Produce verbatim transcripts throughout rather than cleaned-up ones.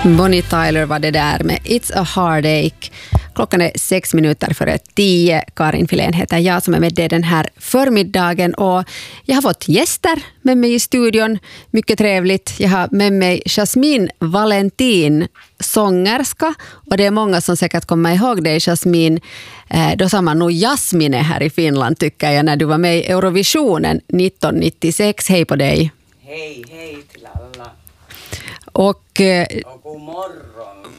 Bonnie Tyler var det där med It's a Heartache. Klockan är sex minuter före tio. Karin Filén heter jag som är med dig den här förmiddagen. Och jag har fått gäster med mig i studion. Mycket trevligt. Jag har med mig Jasmine Valentin, sångerska. Och det är många som säkert kommer ihåg dig, Jasmine. Då sa man nog Jasmine här i Finland, tycker jag, när du var med i Eurovisionen nittonhundranittiosex. Hej på dig. Hej, hej till alla. Och, och god morgon.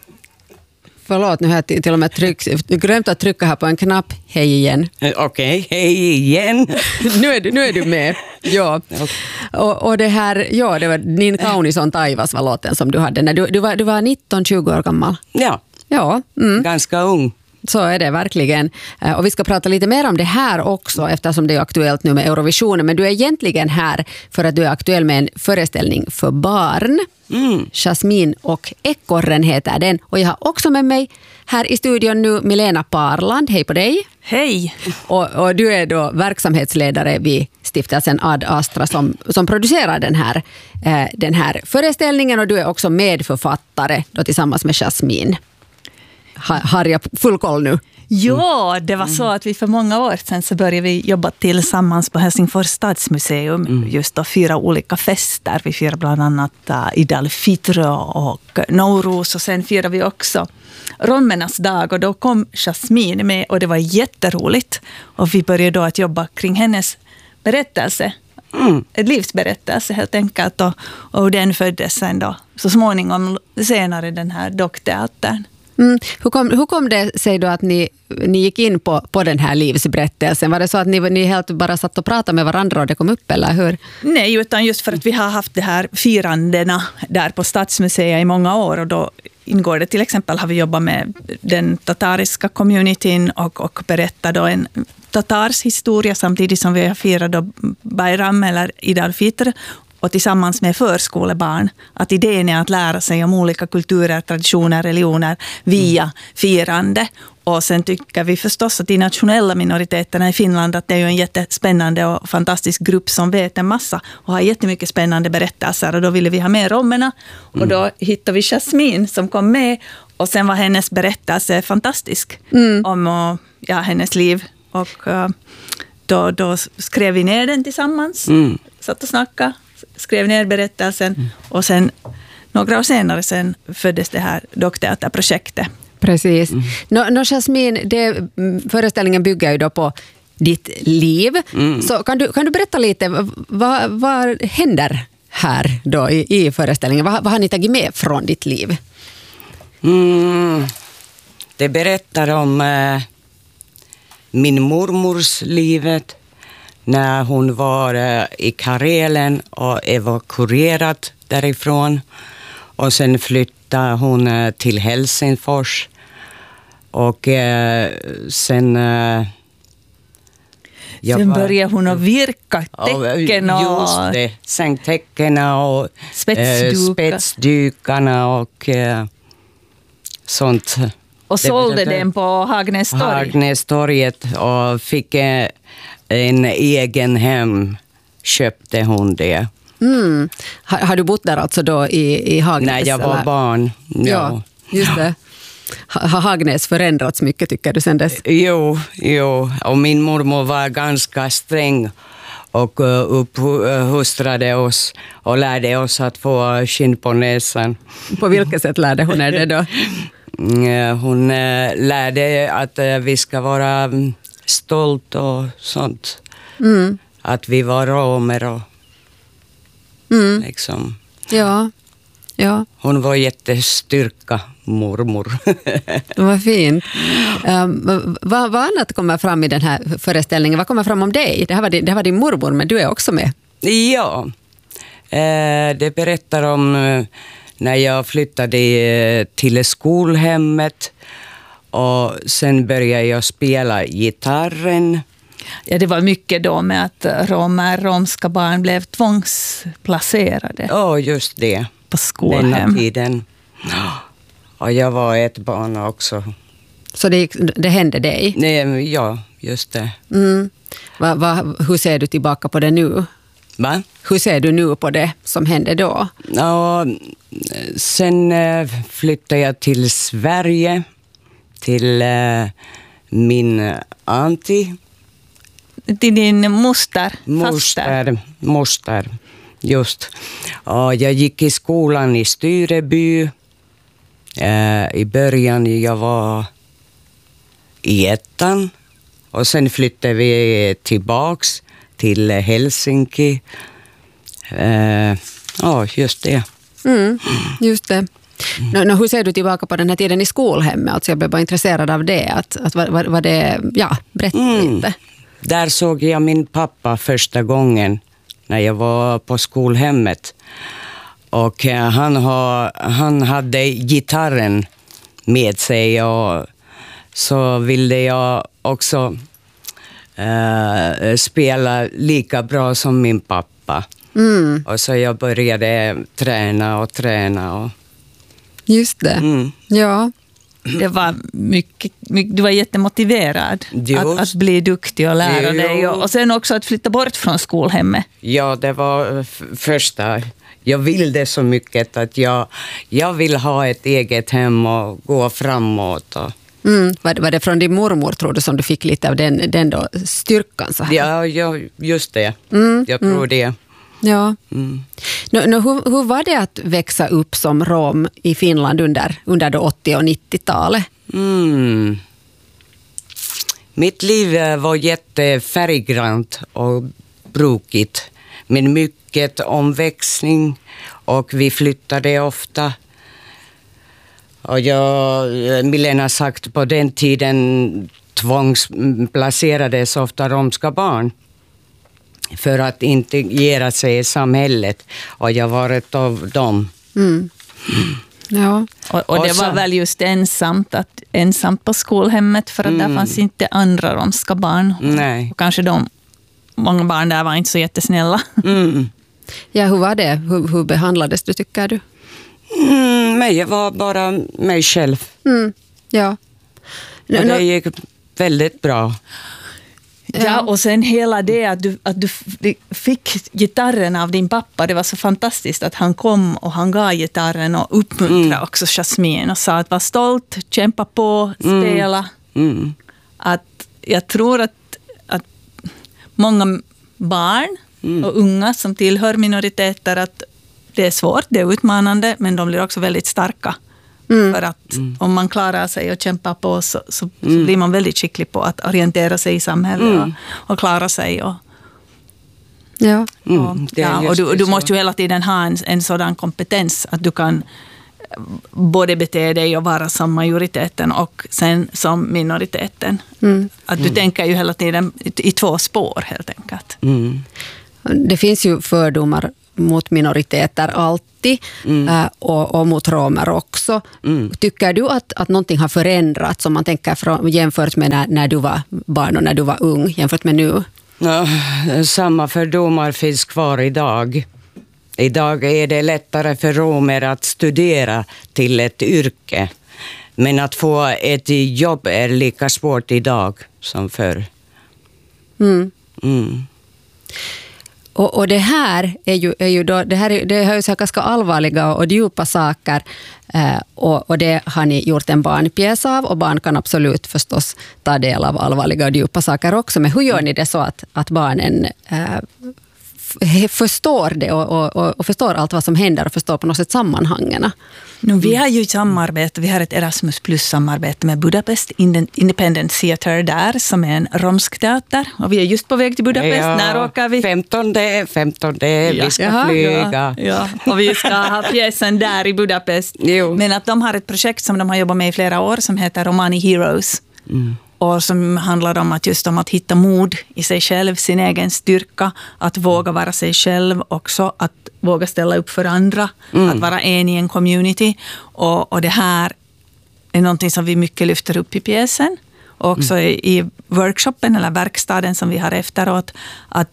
Förlåt, nu har jag till och med tryck, glömt att trycka här på en knapp. Hej igen. Okej, okay, hej igen. nu, är du, nu är du med. Ja. Okay. Och, och det här, ja, det var Nin kaunis on taivas var låten som du hade. När du, du, var, du var nitton tjugo år gammal. Ja, ja mm. ganska ung. Så är det verkligen. Och vi ska prata lite mer om det här också, eftersom det är aktuellt nu med Eurovisionen. Men du är egentligen här för att du är aktuell med en föreställning för barn. Mm. Jasmine och Ekorren heter den. Och jag har också med mig här i studion nu Milena Parland. Hej på dig. Hej. Och, och du är då verksamhetsledare vid stiftelsen Ad Astra som, som producerar den här, eh, den här föreställningen. Och du är också medförfattare då tillsammans med Jasmine. Har jag full koll nu? Ja, det var så att vi för många år sedan så började vi jobba tillsammans på Helsingfors stadsmuseum. Mm. Just då fyra olika fester. Vi firar bland annat uh, Eid al-Fitr och Nowruz. Och sen firar vi också romernas dag. Och då kom Jasmine med och det var jätteroligt. Och vi började då att jobba kring hennes berättelse. Mm. Ett livsberättelse helt enkelt. Och, och den föddes sen då så småningom senare den här dockteatern. Mm. Hur, kom, hur kom det sig då att ni, ni gick in på, på den här livsberättelsen? Var det så att ni, ni helt bara satt och pratade med varandra och det kom upp, eller hur? Nej, utan just för att vi har haft det här firandena där på Stadsmuseet i många år. Och då ingår det till exempel, har vi jobbat med den tatariska communityn och, och berättat då en tatars historia samtidigt som vi har firat då Bayram eller Eid al-Fitr. Och tillsammans med förskolebarn. Att idén är att lära sig om olika kulturer, traditioner, religioner via mm. firande. Och sen tycker vi förstås att de nationella minoriteterna i Finland att det är ju en jättespännande och fantastisk grupp som vet en massa och har jättemycket spännande berättelser. Och då ville vi ha med romerna. Mm. Och då hittade vi Jasmine som kom med. Och sen var hennes berättelse fantastisk mm. om ja, hennes liv. Och uh, då, då skrev vi ner den tillsammans. Mm. Satt och snackade. Skrev ner berättelsen mm. och sen några år senare sen föddes det här dockteaterprojektet. Precis. Mm. Nå, nå Jasmine, det, föreställningen bygger ju då på ditt liv. Mm. Så kan du, kan du berätta lite, vad, vad händer här då i, i föreställningen? Vad, vad har ni tagit med från ditt liv? Mm. Det berättar om äh, min mormors livet. När hon var i Karelen och evakuerad därifrån. Och sen flyttade hon till Helsingfors. Och eh, sen... Eh, sen började hon att virka tecken och... Just det, sängtecken och spetsdukar. eh, spetsdukarna och eh, sånt. Och sålde den på Hagnästorg. Hagnästorget och fick... Eh, en egen hem köpte hon det. Mm. Har, har du bott där alltså då i, i Hagnäs? Nej, jag var eller? barn. Ja, ja just det. Har Hagnäs förändrats mycket, tycker du, sen dess? Jo, jo. Och min mormor var ganska sträng och upphustrade oss och lärde oss att få skinn på näsan. På vilket sätt lärde hon er det då? Hon lärde att vi ska vara stolt och sånt. Mm. Att vi var romer och mm. liksom. Ja. Ja. Hon var jättestyrka, mormor. Det var fint. Um, vad, vad annat kommer fram i den här föreställningen? Vad kommer fram om dig? Det här var din, det här var din mormor, men du är också med. Ja. Eh, det berättar om eh, när jag flyttade eh, till skolhemmet. Och sen började jag spela gitarren. Ja, det var mycket då med att romer, romska barn blev tvångsplacerade. Ja, oh, just det. På skolhem. Denna tiden. Och jag var ett barn också. Så det, det hände dig? Nej, ja, just det. Mm. Va, va, hur ser du tillbaka på det nu? Va? Hur ser du nu på det som hände då? Ja, sen eh, flyttade jag till Sverige, till eh, min auntie. Till din moster, Moster, moster, just. Och jag gick i skolan i Styreby. Eh, I början jag var i ettan. Och sen flyttade vi tillbaks till Helsinki. Eh, ja, just det. Mm, just det. Nå, nå, hur ser du tillbaka på den här tiden i skolhemmet? Alltså jag blev bara intresserad av det. Att, att var, var det, ja, berätta Mm. lite. Där såg jag min pappa första gången när jag var på skolhemmet. Och eh, han, har, han hade gitarren med sig, och så ville jag också eh, spela lika bra som min pappa. Mm, Och så jag började träna och träna. Och, just det. mm. Ja. Det var mycket, mycket, du var jättemotiverad att, att bli duktig och lära Jo. dig. Och, och sen också att flytta bort från skolhemmet. Ja, det var f- första. Jag ville så mycket att jag, jag vill ha ett eget hem och gå framåt. Och, Mm, var, det, var det från din mormor, tror du, som du fick lite av den, den då styrkan? Så här? ja, ja, just det. Mm, Jag tror mm. det. Ja. Mm. Nå, nå, hur, hur var det att växa upp som rom i Finland under, under då åttio- och nittiotalet? Mm. Mitt liv var jättefärggrant och brokigt, med mycket omväxling, och vi flyttade ofta. Och jag, Milena har sagt, på den tiden tvångsplacerades ofta romska barn för att integrera sig i samhället, och jag var ett av dem. Mm. Ja. Och, och det Och så- var väl just ensamt, att, ensamt på skolhemmet, för att Mm. där fanns inte andra romska barn. Nej. Och kanske de, många barn där var inte så jättesnälla. Mm. Ja, hur var det? Hur, hur behandlades du, tycker du? Mm, men jag var bara mig själv. Mm. Ja. Nå, Och nå, det gick väldigt bra. Ja, och sen hela det att du, att du fick gitarren av din pappa, det var så fantastiskt att han kom och han gav gitarren och uppmuntrade Mm. också Jasmine och sa att var stolt, kämpa på, spela. Mm. Att jag tror att, att många barn Mm. och unga som tillhör minoriteter, att det är svårt, det är utmanande, men de blir också väldigt starka. Mm. För att om man klarar sig och kämpar på, så, så, så blir man väldigt skicklig på att orientera sig i samhället Mm. och, och klara sig. Och, ja. Mm. och, Det är ja, och just du, det du så. måste ju hela tiden ha en, en sådan kompetens att du kan både bete dig och vara som majoriteten och sen som minoriteten. Mm. Att du tänker ju hela tiden i, i två spår helt enkelt. Mm. Det finns ju fördomar mot minoriteter alltid, Mm. äh, och, och mot romer också. Mm. Tycker du att, att någonting har förändrats om man tänker från, jämfört med när, när du var barn och när du var ung, jämfört med nu? Ja, samma fördomar finns kvar idag. Idag är det lättare för romer att studera till ett yrke. Men att få ett jobb är lika svårt idag som förr. Mm. Mm. Och, och det här är ju, är ju då, det här är, det är ju så ganska allvarliga och djupa saker, eh, och, och det har ni gjort en barnpjäs av, och barn kan absolut förstås ta del av allvarliga och djupa saker också, men hur gör ni det så att, att barnen eh, f- förstår det och, och, och förstår allt vad som händer och förstår på något sätt sammanhangen? Nu, vi har ju ett samarbete, vi har ett Erasmus plus-samarbete med Budapest Independent Theatre där, som är en romsk teater. Och vi är just på väg till Budapest. Ja, När åker vi? femtonde, femtonde, vi ska Jaha, flyga. Ja, ja, och vi ska ha pjäsen där i Budapest. Jo. Men att de har ett projekt som de har jobbat med i flera år som heter Romani Heroes. Mm. Och som handlar om att just om att hitta mod i sig själv, sin egen styrka, att våga vara sig själv också, att våga ställa upp för andra, Mm. att vara en i en community. Och, och det här är någonting som vi mycket lyfter upp i pjäsen. Och också i, i workshopen eller verkstaden som vi har efteråt, att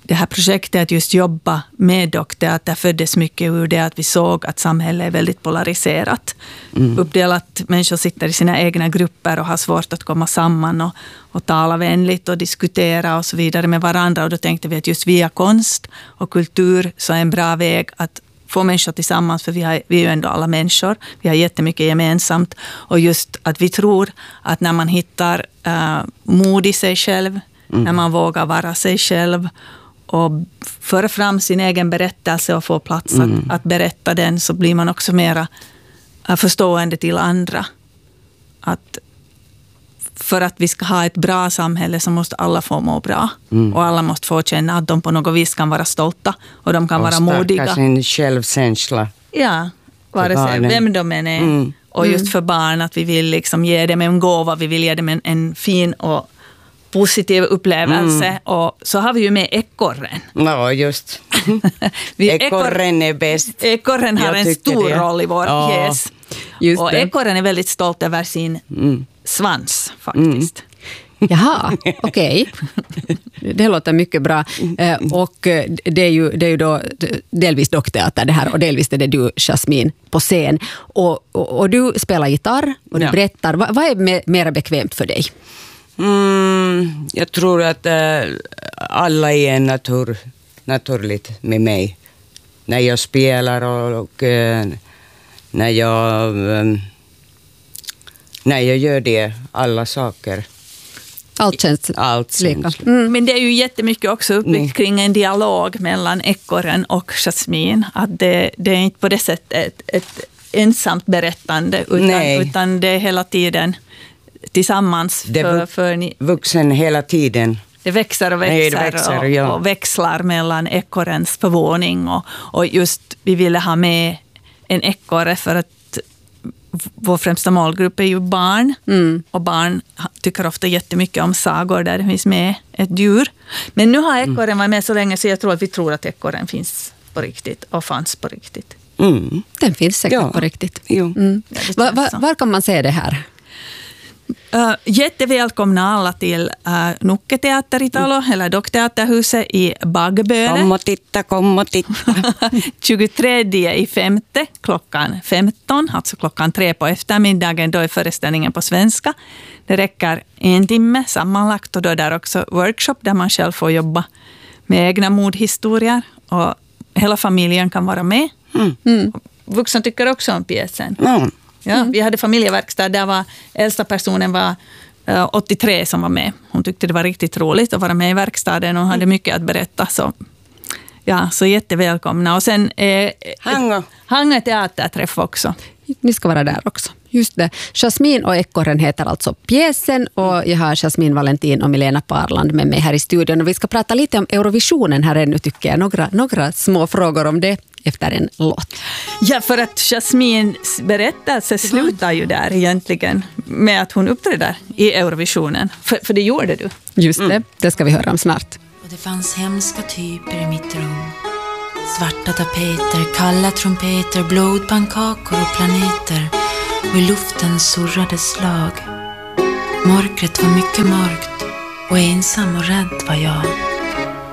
det här projektet att just jobba med dockteater föddes mycket ur det att vi såg att samhället är väldigt polariserat. Mm. Uppdelat, människor sitter i sina egna grupper och har svårt att komma samman och, och tala vänligt och diskutera och så vidare med varandra. Och då tänkte vi att just via konst och kultur så är en bra väg att få människor tillsammans, för vi, har, vi är ju ändå alla människor. Vi har jättemycket gemensamt. Och just att vi tror att när man hittar uh, mod i sig själv, mm. när man vågar vara sig själv och föra fram sin egen berättelse och få plats mm. att, att berätta den, så blir man också mera förstående till andra. Att för att vi ska ha ett bra samhälle så måste alla få må bra. Mm. Och alla måste få känna att de på något vis kan vara stolta och de kan och vara modiga. Och sin självkänsla. Ja, vare sig vem de än är. Mm. Och just för barn att vi vill liksom ge dem en gåva, vi vill ge dem en, en fin och positiv upplevelse. Mm. Och så har vi ju med ekorren. Ja, just. vi, ekorren är bäst. Ekorren har en stor det. roll i vår ja. pjäs. Just och det. Ekorren är väldigt stolt över sin mm. svans faktiskt. Mm. Jaha, okej. Okay. Det låter mycket bra. Och det är ju, det är ju då delvis dockteater det här och delvis är det du, Jasmine, på scen. Och, och, och du spelar gitarr och du ja. berättar. Vad, vad är mer bekvämt för dig? Mm, jag tror att äh, alla är natur, naturligt med mig. När jag spelar och, och äh, när jag äh, när jag gör det, alla saker. Allt känns Allt lika. Mm. Men det är ju jättemycket också uppbyggt kring en dialog mellan ekorren och Jasmine. Att det, det är inte på det sättet ett, ett ensamt berättande utan, utan det är hela tiden tillsammans. Det är för, ni, vuxen hela tiden. Det växer och växer, Nej, det växer och, ja. och växlar mellan ekorrens förvåning. Och, och just vi ville ha med en ekorre för att vår främsta målgrupp är ju barn. Mm. Och barn tycker ofta jättemycket om sagor där det finns med ett djur. Men nu har ekorren mm. varit med så länge så jag tror att vi tror att ekorren finns på riktigt och fanns på riktigt. Mm. Den finns säkert ja. på riktigt. Mm. Ja, var, var, var kan man se det här? Uh, jättevälkomna alla till uh, Nukketeater i Talo, mm. eller Dockteaterhuset i Bagböle. Kom och titta, kom och titta. tjugotredje i femte klockan femton, alltså klockan tre på eftermiddagen, då är föreställningen på svenska. Det räcker en timme sammanlagt och då är där också workshop där man själv får jobba med egna modhistorier och hela familjen kan vara med. Mm. Mm. Vuxna tycker också om pjäsen. Mm. Ja, mm. Vi hade familjeverkstad där var äldsta personen var uh, åttiotre som var med. Hon tyckte det var riktigt roligt att vara med i verkstaden och hade mycket att berätta. Så, ja, så jättevälkomna. Och sen eh, Hangö teaterträff också. Ni ska vara där också. Just det. Jasmine och ekorren heter alltså pjäsen och jag har Jasmine Valentin och Milena Parland med mig här i studion. Och vi ska prata lite om Eurovisionen här ännu tycker jag. Några, några små frågor om det efter en låt. Ja, för att Jasmines berättelse slutar ju där egentligen med att hon uppträder i Eurovisionen. För, för det gjorde du. Just det, mm. det ska vi höra om snart. Och det fanns hemska typer i mitt rum. Svarta tapeter, kalla trumpeter, blodpannkakor och planeter. Och i luften surrade slag. Mörkret var mycket mörkt och ensam och rädd var jag.